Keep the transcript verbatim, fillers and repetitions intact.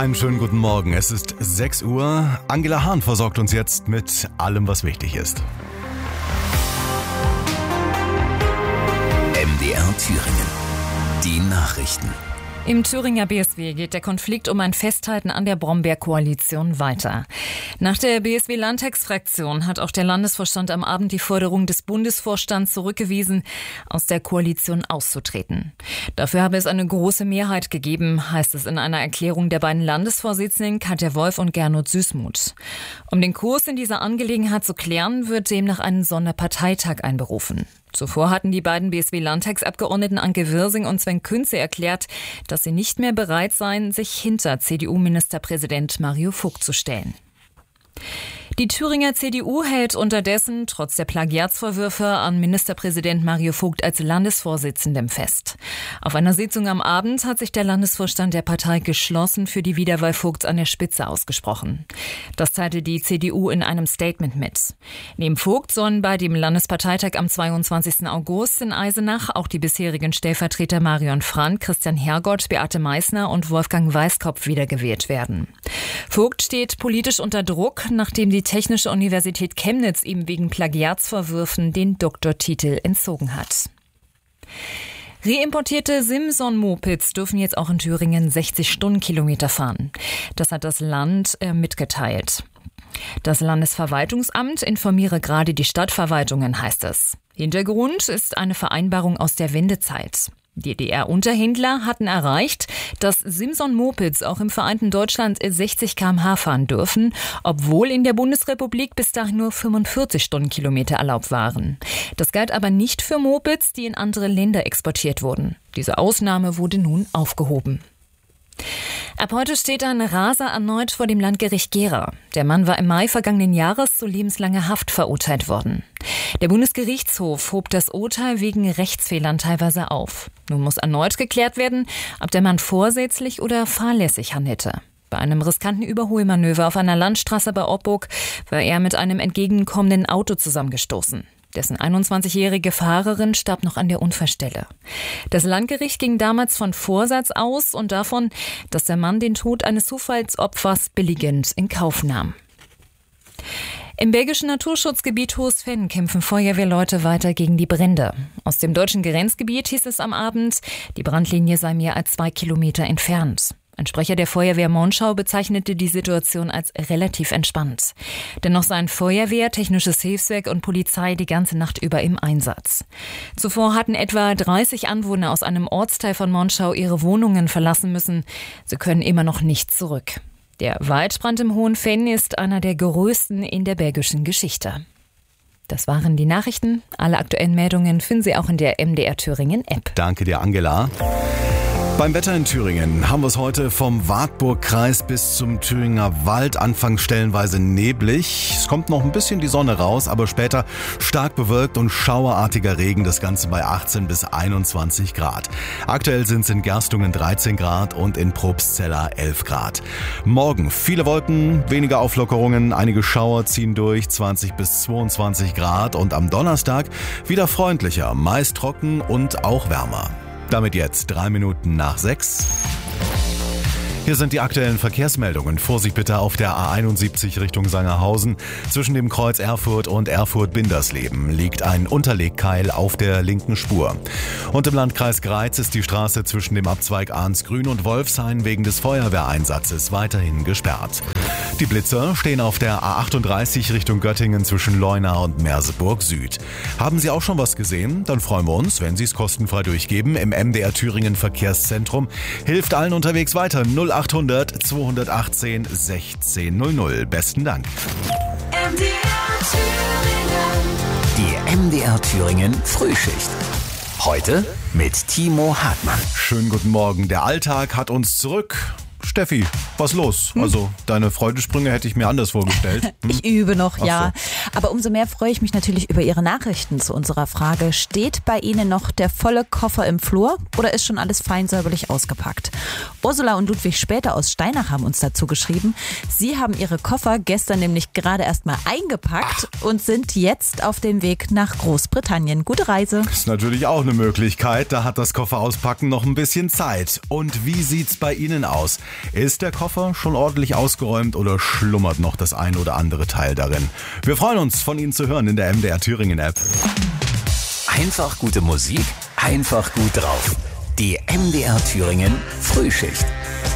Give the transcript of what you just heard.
Einen schönen guten Morgen. Es ist sechs Uhr. Angela Hahn versorgt uns jetzt mit allem, was wichtig ist. M D R Thüringen. Die Nachrichten. Im Thüringer B S W geht der Konflikt um ein Festhalten an der Brombeer-Koalition weiter. Nach der B S W-Landtagsfraktion hat auch der Landesvorstand am Abend die Forderung des Bundesvorstands zurückgewiesen, aus der Koalition auszutreten. Dafür habe es eine große Mehrheit gegeben, heißt es in einer Erklärung der beiden Landesvorsitzenden Katja Wolf und Gernot Süßmuth. Um den Kurs in dieser Angelegenheit zu klären, wird demnach ein Sonderparteitag einberufen. Zuvor hatten die beiden B S W-Landtagsabgeordneten Anke Wirsing und Sven Künze erklärt, dass sie nicht mehr bereit seien, sich hinter C D U-Ministerpräsident Mario Vogt zu stellen. Die Thüringer C D U hält unterdessen trotz der Plagiatsvorwürfe an Ministerpräsident Mario Vogt als Landesvorsitzendem fest. Auf einer Sitzung am Abend hat sich der Landesvorstand der Partei geschlossen für die Wiederwahl Vogts an der Spitze ausgesprochen. Das teilte die C D U in einem Statement mit. Neben Vogt sollen bei dem Landesparteitag am zweiundzwanzigsten August in Eisenach auch die bisherigen Stellvertreter Marion Frank, Christian Hergott, Beate Meissner und Wolfgang Weißkopf wiedergewählt werden. Vogt steht politisch unter Druck, nachdem die Technische Universität Chemnitz ihm wegen Plagiatsvorwürfen den Doktortitel entzogen hat. Reimportierte Simson-Mopeds dürfen jetzt auch in Thüringen sechzig Stundenkilometer fahren. Das hat das Land äh, mitgeteilt. Das Landesverwaltungsamt informiere gerade die Stadtverwaltungen, heißt es. Hintergrund ist eine Vereinbarung aus der Wendezeit. Die D D R-Unterhändler hatten erreicht, dass Simson-Mopeds auch im vereinten Deutschland sechzig Kilometer pro Stunde fahren dürfen, obwohl in der Bundesrepublik bis dahin nur fünfundvierzig Stundenkilometer erlaubt waren. Das galt aber nicht für Mopeds, die in andere Länder exportiert wurden. Diese Ausnahme wurde nun aufgehoben. Ab heute steht ein Raser erneut vor dem Landgericht Gera. Der Mann war im Mai vergangenen Jahres zu lebenslanger Haft verurteilt worden. Der Bundesgerichtshof hob das Urteil wegen Rechtsfehlern teilweise auf. Nun muss erneut geklärt werden, ob der Mann vorsätzlich oder fahrlässig handelte. Bei einem riskanten Überholmanöver auf einer Landstraße bei Oppburg war er mit einem entgegenkommenden Auto zusammengestoßen. Dessen einundzwanzigjährige Fahrerin starb noch an der Unfallstelle. Das Landgericht ging damals von Vorsatz aus und davon, dass der Mann den Tod eines Zufallsopfers billigend in Kauf nahm. Im belgischen Naturschutzgebiet Hohes-Venn kämpfen Feuerwehrleute weiter gegen die Brände. Aus dem deutschen Grenzgebiet hieß es am Abend, die Brandlinie sei mehr als zwei Kilometer entfernt. Ein Sprecher der Feuerwehr Monschau bezeichnete die Situation als relativ entspannt. Dennoch seien Feuerwehr, technisches Hilfswerk und Polizei die ganze Nacht über im Einsatz. Zuvor hatten etwa dreißig Anwohner aus einem Ortsteil von Monschau ihre Wohnungen verlassen müssen. Sie können immer noch nicht zurück. Der Waldbrand im Hohen-Venn ist einer der größten in der belgischen Geschichte. Das waren die Nachrichten. Alle aktuellen Meldungen finden Sie auch in der M D R Thüringen App. Danke dir, Angela. Beim Wetter in Thüringen haben wir es heute vom Wartburgkreis bis zum Thüringer Wald. Anfangs stellenweise neblig. Es kommt noch ein bisschen die Sonne raus, aber später stark bewölkt und schauerartiger Regen. Das Ganze bei achtzehn bis einundzwanzig Grad. Aktuell sind es in Gerstungen dreizehn Grad und in Probstzella elf Grad. Morgen viele Wolken, weniger Auflockerungen, einige Schauer ziehen durch, zwanzig bis zweiundzwanzig Grad. Und am Donnerstag wieder freundlicher, meist trocken und auch wärmer. Damit jetzt drei Minuten nach sechs. Hier sind die aktuellen Verkehrsmeldungen. Vorsicht bitte auf der A einundsiebzig Richtung Sangerhausen. Zwischen dem Kreuz Erfurt und Erfurt-Bindersleben liegt ein Unterlegkeil auf der linken Spur. Und im Landkreis Greiz ist die Straße zwischen dem Abzweig Arnsgrün und Wolfshain wegen des Feuerwehreinsatzes weiterhin gesperrt. Die Blitzer stehen auf der A achtunddreißig Richtung Göttingen zwischen Leuna und Merseburg Süd. Haben Sie auch schon was gesehen? Dann freuen wir uns, wenn Sie es kostenfrei durchgeben. Im M D R Thüringen Verkehrszentrum hilft allen unterwegs weiter. null achthundert zweihundertachtzehn sechzehn null null. Besten Dank. M D R Thüringen. Die M D R Thüringen Frühschicht. Heute mit Timo Hartmann. Schönen guten Morgen. Der Alltag hat uns zurück. Steffi, was los? Hm? Also deine Freudensprünge hätte ich mir anders vorgestellt. Hm? Ich übe noch, Ach ja. so. Aber umso mehr freue ich mich natürlich über Ihre Nachrichten zu unserer Frage. Steht bei Ihnen noch der volle Koffer im Flur oder ist schon alles fein säuberlich ausgepackt? Ursula und Ludwig Später aus Steinach haben uns dazu geschrieben. Sie haben ihre Koffer gestern nämlich gerade erst mal eingepackt Ach. und sind jetzt auf dem Weg nach Großbritannien. Gute Reise. Das ist natürlich auch eine Möglichkeit. Da hat das Kofferauspacken noch ein bisschen Zeit. Und wie sieht's bei Ihnen aus? Ist der Koffer schon ordentlich ausgeräumt oder schlummert noch das ein oder andere Teil darin? Wir freuen uns, von Ihnen zu hören in der M D R Thüringen App. Einfach gute Musik, einfach gut drauf. Die M D R Thüringen Frühschicht.